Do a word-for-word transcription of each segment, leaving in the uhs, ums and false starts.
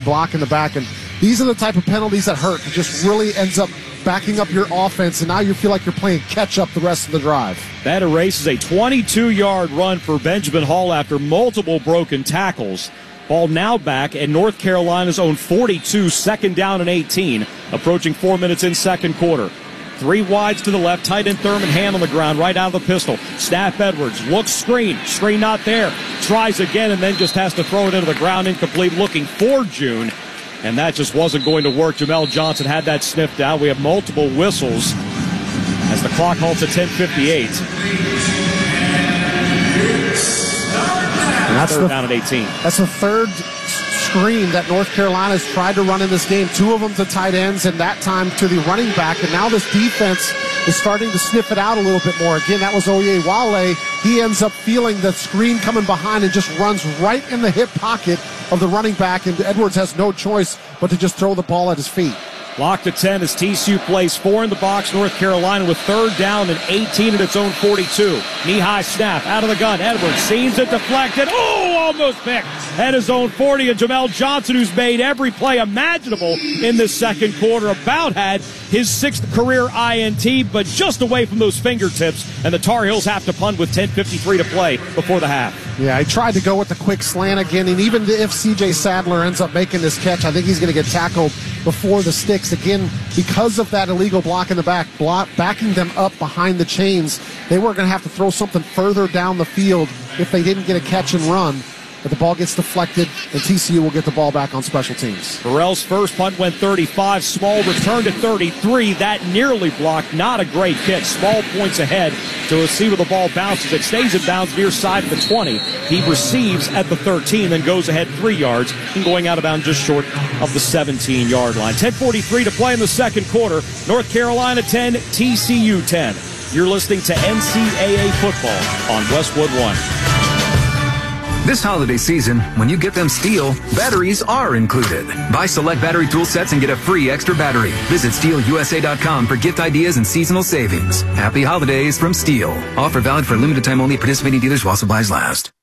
block in the back, and these are the type of penalties that hurt. It just really ends up backing up your offense, and now you feel like you're playing catch-up the rest of the drive. That erases a twenty-two-yard run for Benjamin Hall after multiple broken tackles. Ball now back at North Carolina's own forty-two, second down and eighteen, approaching four minutes in second quarter. Three wides to the left, tight end Thurman, hand on the ground, right out of the pistol. Snap Edwards, looks screen, screen not there. Tries again and then just has to throw it into the ground, incomplete, looking for June. And that just wasn't going to work. Jamel Johnson had that sniffed out. We have multiple whistles as the clock halts at ten fifty-eight. And that's third the, down at eighteen. That's the third screen that North Carolina's tried to run in this game. Two of them to tight ends, and that time to the running back. And now this defense is starting to sniff it out a little bit more. Again, that was Oyewale. He ends up feeling the screen coming behind and just runs right in the hip pocket of the running back, and Edwards has no choice but to just throw the ball at his feet. Locked to ten as T C U plays four in the box. North Carolina with third down and eighteen at its own forty-two. Knee-high snap out of the gun. Edwards sees it deflected. Oh, almost picked at his own forty. And Jamel Johnson, who's made every play imaginable in this second quarter, about had his sixth career I N T, but just away from those fingertips. And the Tar Heels have to punt with ten fifty-three to play before the half. Yeah, I tried to go with the quick slant again, and even if C J Sadler ends up making this catch, I think he's going to get tackled before the sticks. Again, because of that illegal block in the back, block, backing them up behind the chains, they were going to have to throw something further down the field if they didn't get a catch and run. But the ball gets deflected, and T C U will get the ball back on special teams. Burrell's first punt went thirty-five. Small returned to thirty-three. That nearly blocked. Not a great catch. Small points ahead to see where the ball bounces. It stays in bounds near side of the twenty. He receives at the thirteen, then goes ahead three yards and going out of bounds just short of the seventeen-yard line. ten forty-three to play in the second quarter. North Carolina ten, T C U ten. You're listening to N C double A football on Westwood One. This holiday season, when you get them Steel, batteries are included. Buy select battery tool sets and get a free extra battery. Visit steel u s a dot com for gift ideas and seasonal savings. Happy holidays from Steel. Offer valid for limited time only at participating dealers while supplies last.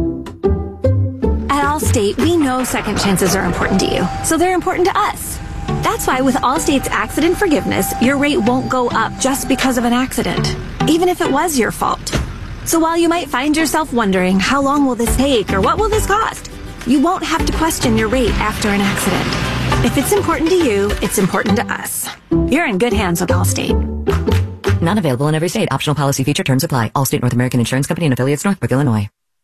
At Allstate, we know second chances are important to you, so they're important to us. That's why with Allstate's accident forgiveness, your rate won't go up just because of an accident, even if it was your fault. So while you might find yourself wondering, how long will this take or what will this cost? You won't have to question your rate after an accident. If it's important to you, it's important to us. You're in good hands with Allstate. Not available in every state. Optional policy feature terms apply. Allstate North American Insurance Company and affiliates, Northbrook, Illinois.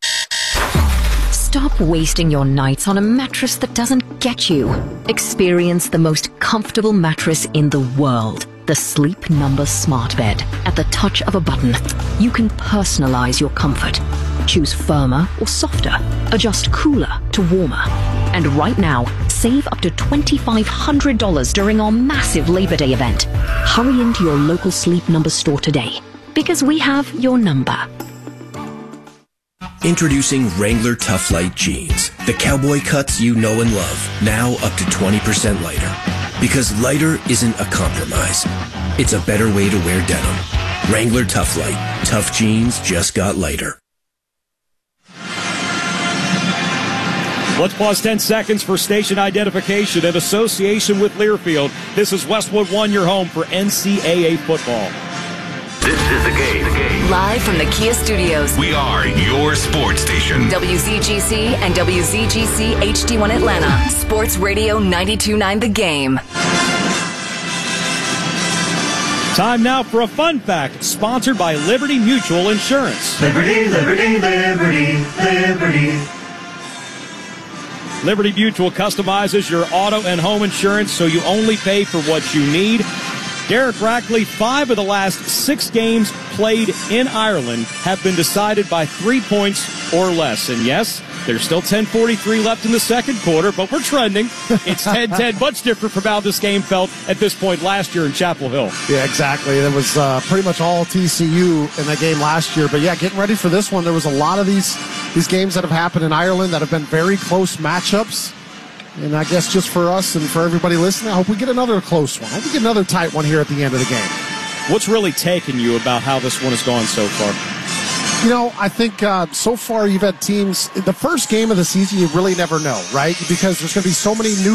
Stop wasting your nights on a mattress that doesn't get you. Experience the most comfortable mattress in the world. The Sleep Number Smart Bed. At the touch of a button, you can personalize your comfort. Choose firmer or softer. Adjust cooler to warmer. And right now, save up to two thousand five hundred dollars during our massive Labor Day event. Hurry into your local Sleep Number store today, because we have your number. Introducing Wrangler Tough Light Jeans. The cowboy cuts you know and love, now up to twenty percent lighter. Because lighter isn't a compromise. It's a better way to wear denim. Wrangler Tough Light. Tough jeans just got lighter. Let's pause ten seconds for station identification in association with Learfield. This is Westwood One, your home for N C double A football. This is the game. the game. Live from the Kia Studios. We are your sports station. W Z G C and W Z G C H D one Atlanta. Sports Radio ninety-two point nine The Game. Time now for a fun fact, sponsored by Liberty Mutual Insurance. Liberty, Liberty, Liberty, Liberty. Liberty Mutual customizes your auto and home insurance so you only pay for what you need. Derek Rackley, five of the last six games played in Ireland have been decided by three points or less. And yes, there's still ten forty-three left in the second quarter, but we're trending. It's ten ten, much different from how this game felt at this point last year in Chapel Hill. Yeah, exactly. It was uh, pretty much all T C U in that game last year. But yeah, getting ready for this one, there was a lot of these, these games that have happened in Ireland that have been very close matchups. And I guess just for us and for everybody listening, I hope we get another close one. I hope we get another tight one here at the end of the game. What's really taken you about how this one has gone so far? You know, I think uh, so far you've had teams, the first game of the season, you really never know, right? Because there's going to be so many new